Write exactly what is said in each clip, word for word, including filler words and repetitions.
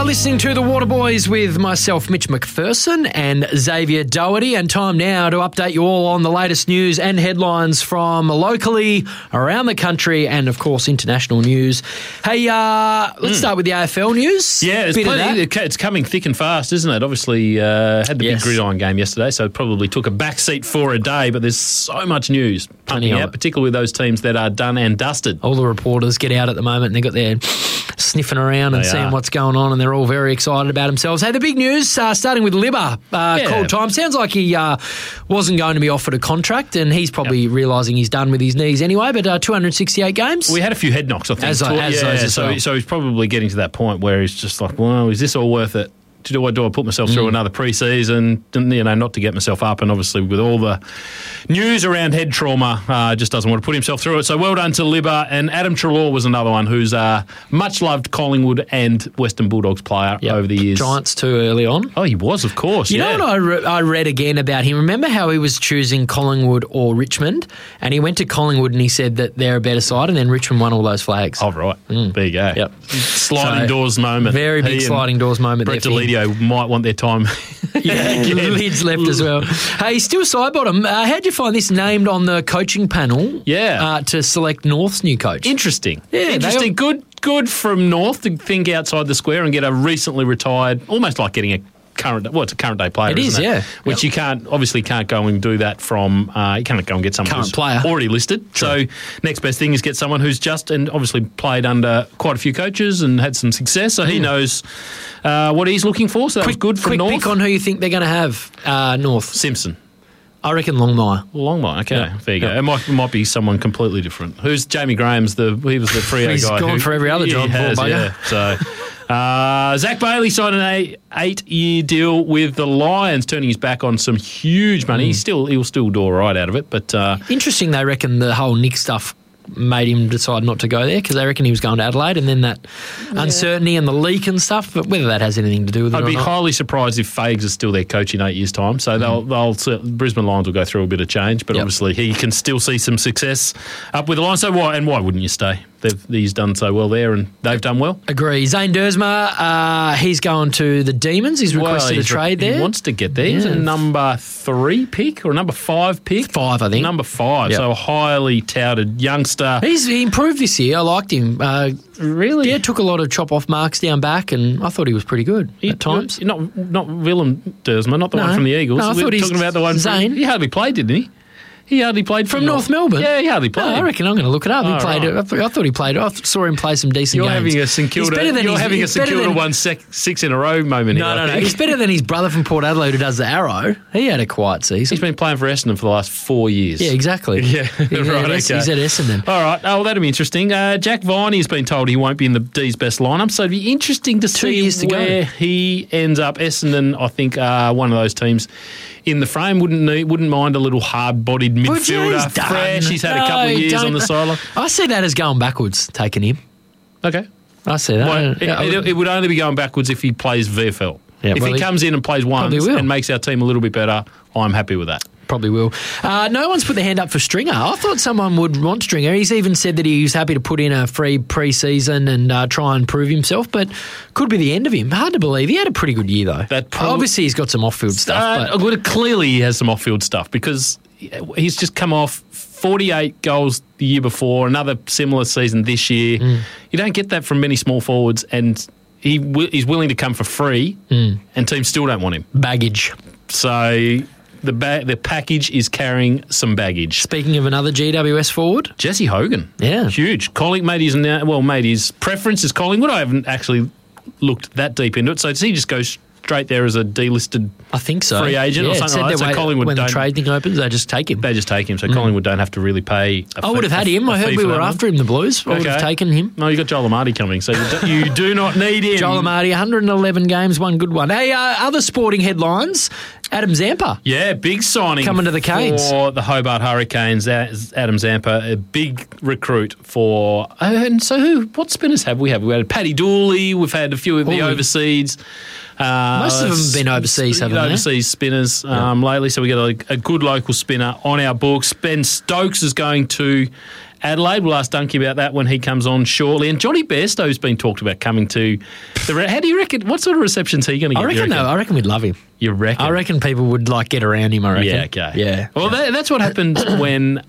listening to The Waterboys with myself, Mitch McPherson, and Xavier Doherty. And time now to update you all on the latest news and headlines from locally, around the country, and, of course, international news. Hey, uh, let's mm. start with the A F L news. Yeah, it's, plenty, it's coming thick and fast, isn't it? Obviously, uh, had the yes. big gridiron game yesterday, so it probably took a back seat for a day, but there's so much news pumping out, particularly with those teams that are done and dusted. All the reporters get out at the moment and they've got their sniffing around and they seeing are. what's going on, and they're all very excited about themselves. Hey, the big news, uh, starting with Libba, uh, yeah. called time. Sounds like he uh, wasn't going to be offered a contract, and he's probably yep. realising he's done with his knees anyway, but uh, two hundred sixty-eight games. We had a few head knocks, I think. As, as yeah, those as so, well. so he's probably getting to that point where he's just like, well, is this all worth it? Do I, do I put myself through mm. another pre-season, you know, not to get myself up, and obviously with all the news around head trauma, uh, just doesn't want to put himself through it. So well done to Libba. And Adam Treloar was another one who's a much-loved Collingwood and Western Bulldogs player yep. over the years. Giants too early on. Oh, he was, of course, You yeah. know what I, re- I read again about him? Remember how he was choosing Collingwood or Richmond, and he went to Collingwood and he said that they're a better side, and then Richmond won all those flags. Oh, right. Mm. There you go. Yep. Sliding so, doors moment. Very big sliding doors moment. Brett Deledio might want their time. yeah, lids left as well. Hey, still side bottom. Uh, how'd you find this named on the coaching panel? Yeah, uh, to select North's new coach. Interesting. Yeah, interesting. Good, good from North to think outside the square and get a recently retired, almost like getting a current. Well, it's a current day player. It isn't is, it? yeah. Which yep. you can't obviously can't go and do that from. Uh, you can't go and get someone current who's player. already listed. Sure. So next best thing is get someone who's just and obviously played under quite a few coaches and had some success. So he mm. knows uh, what he's looking for. So that quick, was good for quick North. Quick pick on who you think they're going to have. Uh, North Simpson. I reckon Longmire. Longmire, okay. Yeah. There you yeah. go. It might, it might be someone completely different. Who's Jamie Graham's the he was the Freo He's guy. He's gone who, for every other job. He has, bugger. yeah. So uh, Zach Bailey signed an eight, eight-year deal with the Lions, turning his back on some huge money. Mm. He's still he'll still do all right out of it, but uh, interesting. They reckon the whole Nick stuff made him decide not to go there because they reckon he was going to Adelaide, and then that yeah. uncertainty and the leak and stuff. But whether that has anything to do with I'd it, I'd be not. highly surprised if Fags is still their coach in eight years' time. So mm. they'll, they'll Brisbane Lions will go through a bit of change, but yep. obviously he can still see some success up with the Lions. So why and why wouldn't you stay? They've, he's done so well there, and they've done well. Agree. Zane Dersma, uh, he's going to the Demons. He's requested well, he's a trade re- there. He wants to get there. Yeah. He's a number three pick or a number five pick. Five, I think. Number five. Yep. So a highly touted youngster. He's he improved this year. I liked him. Uh, really? Yeah, took a lot of chop off marks down back, and I thought he was pretty good he, at times. Not not Willem Dersma, not the no. one from the Eagles. No, I We're thought he's talking about the one Zane. From, he hardly played, didn't he? He hardly played from North, North Melbourne. Yeah, he hardly played. No, I reckon I'm going to look it up. He oh, played. Right. I, th- I thought he played. I saw him play some decent you're games. Having a St Kilda, he's better than you're he's, having he's a St Kilda than, one sec, six in a row moment. No, here, no, I no. think. He's better than his brother from Port Adelaide who does the Arrow. He had a quiet season. He's been playing for Essendon for the last four years. Yeah, exactly. Yeah, he's right. At, okay. He's at Essendon. All right. Oh, well, that'll be interesting. Uh, Jack Viney's been told he won't be in the D's best lineup, so it'd be interesting to Two see years to where go. he ends up. Essendon, I think, are one of those teams in the frame. Wouldn't need, wouldn't mind a little hard-bodied midfielder. Well, fresh. He's had no, a couple of years on the sideline. I see that as going backwards, taking him. Okay. I see that. Well, it, yeah, it, it would only be going backwards if he plays V F L. Yeah, if well, he comes in and plays once and makes our team a little bit better, I'm happy with that. Probably will. Uh, no one's put their hand up for Stringer. I thought someone would want Stringer. He's even said that he was happy to put in a free pre-season and uh, try and prove himself, but could be the end of him. Hard to believe. He had a pretty good year, though. That prob- Obviously, he's got some off-field stuff. Uh, but well, clearly, he has some off-field stuff because he's just come off forty-eight goals the year before, another similar season this year. Mm. You don't get that from many small forwards, and he w- he's willing to come for free, mm. and teams still don't want him. Baggage. So the ba- the package is carrying some baggage. Speaking of another G W S forward, Jesse Hogan. Yeah, huge. Colling made his now. Well, made his preference is Collingwood. I haven't actually looked that deep into it. So does he just go straight there as a delisted? I think so. Free agent yeah, or something like that. So Collingwood when don't, the trade thing opens, they just take him. They just take him. So mm. Collingwood don't have to really pay. A I would have had him. I heard we were after him, the Blues. I okay. would have taken him. No, you got Joel Amartey coming, so you do, you do not need him. Joel Amartey, one hundred eleven games, one good one. Hey, uh, other sporting headlines. Adam Zampa. Yeah, big signing. Coming to the Canes. For the Hobart Hurricanes, Adam Zampa, a big recruit for... Uh, and so who? What spinners have we had? We had Paddy Dooley. We've had a few of the overseas... Uh, Most of them have been overseas, haven't they? Overseas spinners um, yeah. lately. So we got a, a good local spinner on our books. Ben Stokes is going to Adelaide. We'll ask Dunky about that when he comes on shortly. And Johnny Bairstow's been talked about coming to The, how do you reckon? What sort of reception's he going to get? I reckon, no, I reckon we'd love him. You reckon? I reckon people would like get around him, I reckon. Yeah, okay. Yeah. Well, that, that's what happened when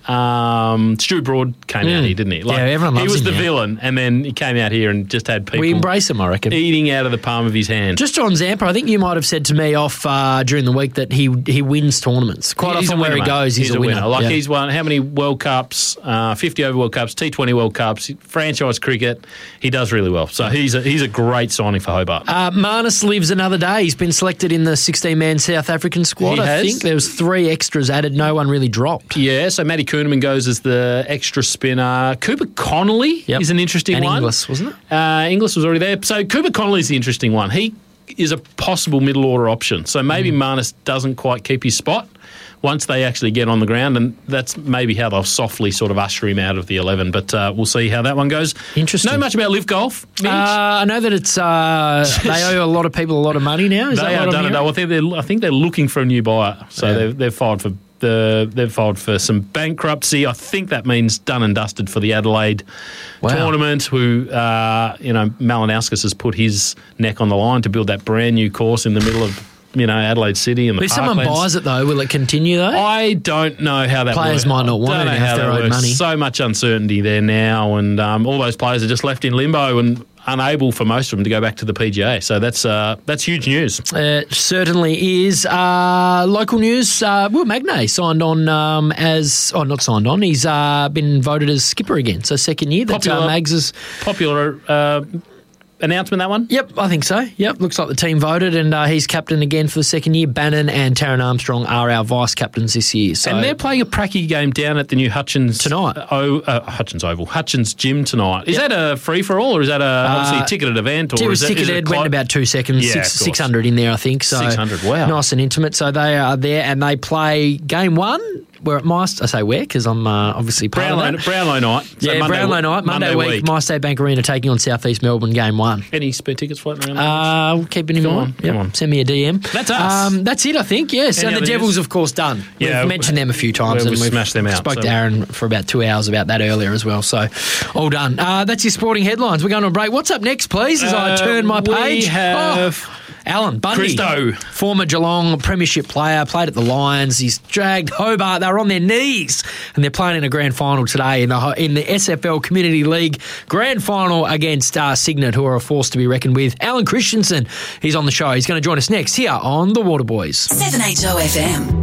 um, Stu Broad came mm. out here, didn't he? Like, yeah, everyone loves him. He was him the now. villain, and then he came out here and just had people... We embrace him, I reckon. Eating out of the palm of his hand. Just on Zampa, I think you might have said to me off uh, during the week that he he wins tournaments. Quite he's often winner, where he goes, he's, he's a winner. winner. Like yeah. he's won how many World Cups, uh, fifty over World Cups, T twenty World Cups, franchise cricket. He does really well. So he's a, he's a great signing for Hobart. Uh, Marnus lives another day. He's been selected in the sixteen-man South African squad, he I has. think. There was three extras added. No one really dropped. Yeah, so Matty Kuhneman goes as the extra spinner. Cooper Connolly yep. is an interesting and one. Inglis, wasn't it? Uh, Inglis was already there. So Cooper Connolly's the interesting one. He is a possible middle order option. So maybe mm. Marnus doesn't quite keep his spot once they actually get on the ground, and that's maybe how they'll softly sort of usher him out of the eleven. But uh, we'll see how that one goes. Interesting. Know much about Live Golf, Mitch? Uh, I know that it's uh, they owe a lot of people a lot of money now. Is they that are what done I'm it. I think they're I think they're looking for a new buyer, so yeah. they've they've filed for the they've filed for some bankruptcy. I think that means done and dusted for the Adelaide wow. tournament. Who uh, you know Malinowskis has put his neck on the line to build that brand new course in the middle of. You know, Adelaide City and the If someone buys it, though, will it continue, though? I don't know how that players works. might not want don't it know if how they're that owed works. money. So much uncertainty there now, and um, all those players are just left in limbo and unable for most of them to go back to the P G A. So that's uh, that's huge news. It certainly is. Uh, local news, uh, Will Magnay signed on um, as, oh, not signed on, he's uh, been voted as skipper again. So second year that popular, uh, Mags is... Popular... Uh, announcement, that one? Yep, I think so. Yep, looks like the team voted, and uh, he's captain again for the second year. Bannon and Taron Armstrong are our vice captains this year. So. And they're playing a pracky game down at the new Hutchins tonight. Uh, oh, uh, Hutchins Oval, Hutchins Gym tonight. Is yep. that a free for all, or is that a obviously uh, ticketed event? Or it was is ticketed. It, is it went about two seconds. Yeah, six, six hundred in there, I think. So six hundred. Wow, nice and intimate. So they are there, and they play game one. We're at MyState. I say where because I'm uh, obviously part Brownlow, of that. Brownlow night. So yeah, Monday, Brownlow night. Monday, Monday week. MyState Bank Arena taking on South East Melbourne game one. Any spare tickets floating around? Uh, we'll keep it in Come mind. on, yep. come on. Send me a D M. That's us. Um, that's it, I think. Yes. Any and the Devils, news? Of course, done. Yeah, we've mentioned them a few times, we've and we've smashed them out. Spoke so. to Aaron for about two hours about that earlier as well. So, all done. Uh, that's your sporting headlines. We're going to a break. What's up next, please? As uh, I turn my page, we have. Oh. Alan Bundy, Christo. Former Geelong premiership player, played at the Lions. He's dragged Hobart. They were on their knees, and they're playing in a grand final today in the in the S F L Community League grand final against uh, Signet, who are a force to be reckoned with. Alan Christensen, he's on the show. He's going to join us next here on The Waterboys. seven H O F M.